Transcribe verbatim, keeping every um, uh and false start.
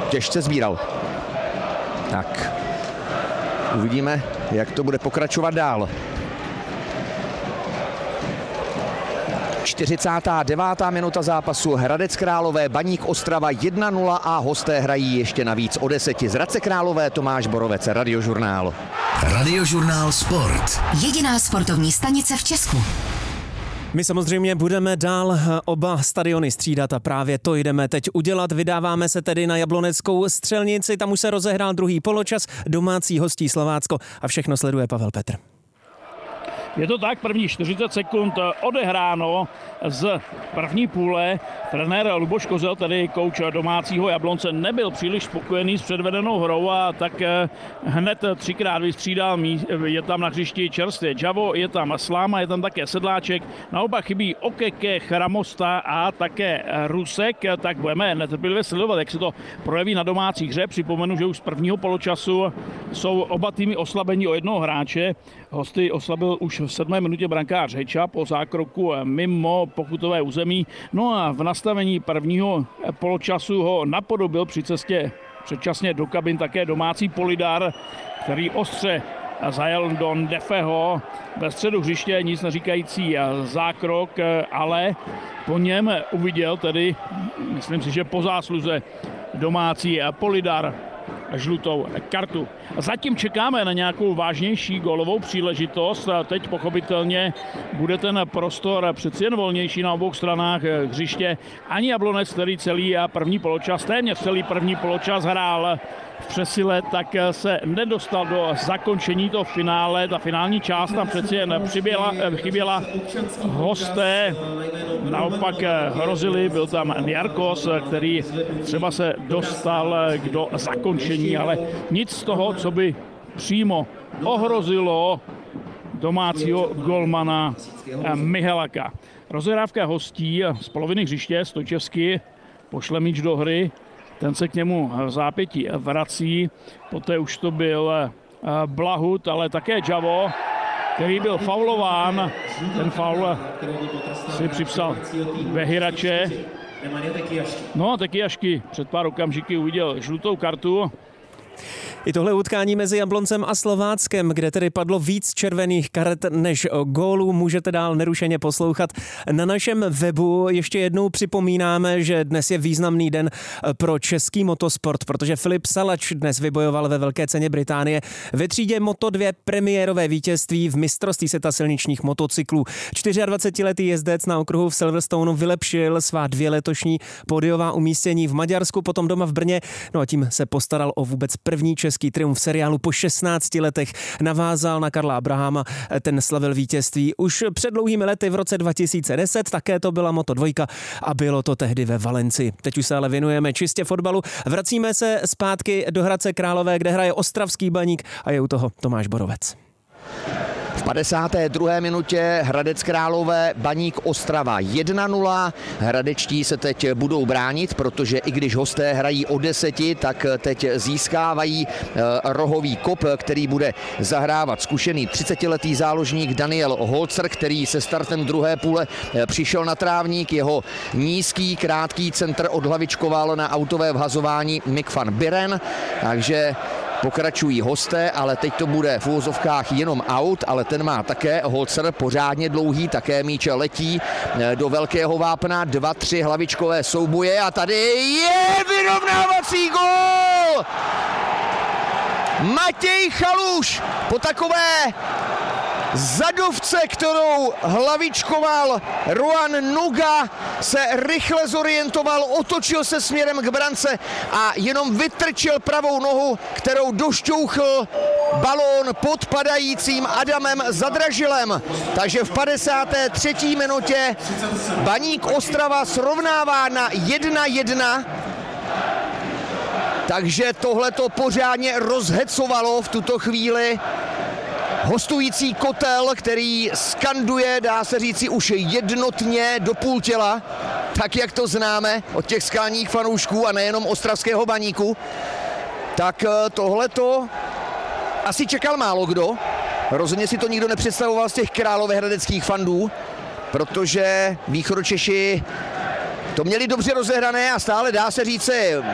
těžce sbíral. Tak, uvidíme, jak to bude pokračovat dál. čtyřicátá devátá minuta zápasu, Hradec Králové, Baník Ostrava jedna nula a hosté hrají ještě navíc o deseti. Z Hradce Králové Tomáš Borovec, Radiožurnál. Radiožurnál Sport. Jediná sportovní stanice v Česku. My samozřejmě budeme dál oba stadiony střídat a právě to jdeme teď udělat. Vydáváme se tedy na Jabloneckou Střelnici, tam už se rozehrál druhý poločas, domácí hostí Slovácko a všechno sleduje Pavel Petr. Je to tak, první čtyřicet sekund odehráno z první půle. Trenér Luboš Kozel, tedy kouč domácího Jablonce, nebyl příliš spokojený s předvedenou hrou a tak hned třikrát vystřídal. Je tam na hřišti čerstvě Javo, je tam Sláma, je tam také Sedláček. Naopak chybí Okeke, Chramosta a také Rusek. Tak budeme netrpělivě sledovat, jak se to projeví na domácí hře. Připomenu, že už z prvního poločasu jsou oba týmy oslabení o jednoho hráče. Hosty oslabil už v sedmé minutě brankář Heča po zákroku mimo pokutové území. No a v nastavení prvního poločasu ho napodobil při cestě předčasně do kabin také domácí Polidar, který ostře zajel do Defeho ve středu hřiště, nic neříkající zákrok, ale po něm uviděl tedy, myslím si, že po zásluze domácí Polidar žlutou kartu. Zatím čekáme na nějakou vážnější gólovou příležitost. Teď pochopitelně bude ten prostor přeci jen volnější na obou stranách hřiště. Ani Jablonec, který celý první poločas, téměř celý první poločas hrál v přesile, tak se nedostal do zakončení toho finále. Ta finální část tam přeci jen přiběla, chyběla. Hosté naopak hrozili, byl tam Niarkos, který třeba se dostal do zakončení, ale nic z toho, co by přímo ohrozilo domácího golmana Mihalaka. Rozehrávka hostí z poloviny hřiště, Stojčevský pošle míč do hry, ten se k němu v zápětí vrací, poté už to byl Blahut, ale také Javo, který byl faulován. Ten faul si připsal Behirače. No a Tekijašky před pár okamžiky uviděl žlutou kartu. I tohle utkání mezi Jabloncem a Slováckem, kde tedy padlo víc červených karet než gólů, můžete dál nerušeně poslouchat na našem webu. Ještě jednou připomínáme, že dnes je významný den pro český motosport, protože Filip Salač dnes vybojoval ve Velké ceně Británie ve třídě Moto dva premiérové vítězství v mistrovství světa silničních motocyklů. dvacetčtyřletý jezdec na okruhu v Silverstoneu vylepšil svá dvě letošní pódiová umístění v Maďarsku, potom doma v Brně, no a tím se postaral o vůbec první český triumf v seriálu. Po šestnácti letech navázal na Karla Abrahama, ten slavil vítězství už před dlouhými lety v roce dva tisíce deset, také to byla Moto dva a bylo to tehdy ve Valencii. Teď už se ale věnujeme čistě fotbalu. Vracíme se zpátky do Hradce Králové, kde hraje ostravský Baník a je u toho Tomáš Borovec. V padesáté druhé minutě Hradec Králové, Baník Ostrava jedna nula. Hradečtí se teď budou bránit, protože i když hosté hrají o deseti, tak teď získávají rohový kop, který bude zahrávat zkušený třicetiletý záložník Daniel Holzer, který se startem druhé půle přišel na trávník. Jeho nízký, krátký centr odhlavičkoval na autové vhazování Mick van Biren, takže pokračují hosté, ale teď to bude v úvozovkách jenom out, ale ten má také Holzer pořádně dlouhý, také míč letí do velkého vápna, dva, tři hlavičkové souboje a tady je vyrovnávací gól! Matěj Chaluš po takové zadovce, kterou hlavičkoval Ruan Nuga, se rychle zorientoval, otočil se směrem k brance a jenom vytrčil pravou nohu, kterou došťouchl balón pod padajícím Adamem Zadražilem. Takže v padesáté třetí minutě Baník Ostrava srovnává na jedna jedna. Takže tohle to pořádně rozhecovalo v tuto chvíli hostující Kotel, který skanduje, dá se říci, už jednotně do půl těla, tak jak to známe od těch skalních fanoušků a nejenom ostravského Baníku. Tak tohleto asi čekal málo kdo. Rozhodně si to nikdo nepředstavoval z těch královéhradeckých fandů, protože Východočeši to měli dobře rozehrané a stále, dá se říci,